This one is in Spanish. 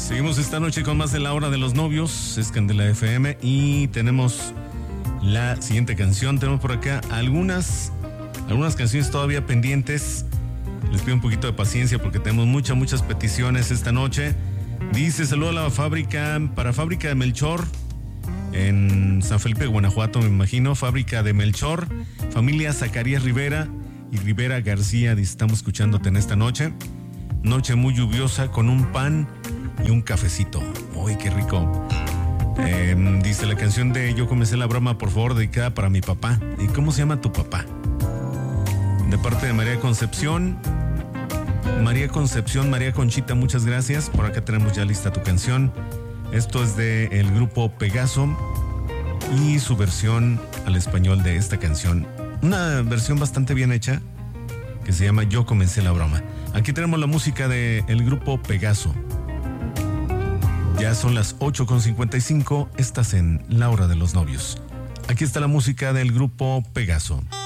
Seguimos esta noche con más de la hora de los novios, es Candela FM, y tenemos la siguiente canción. Tenemos por acá algunas canciones todavía pendientes. Les pido un poquito de paciencia porque tenemos muchas peticiones esta noche. Dice: saludo a la fábrica de Melchor en San Felipe, Guanajuato, me imagino. Fábrica de Melchor, familia Zacarías Rivera y Rivera García. Dice: estamos escuchándote en esta noche. Noche muy lluviosa con un pan y un cafecito. ¡Uy, qué rico! Dice: la canción de Yo comencé la broma, por favor, dedicada para mi papá. ¿Y cómo se llama tu papá? De parte de María Concepción. María Conchita, muchas gracias. Por acá tenemos ya lista tu canción. Esto es del grupo Pegaso y su versión al español de esta canción. Una versión bastante bien hecha que se llama Yo comencé la broma. Aquí tenemos la música del grupo Pegaso. Ya son las 8:55, estás en La Hora de los Novios. Aquí está la música del grupo Pegaso.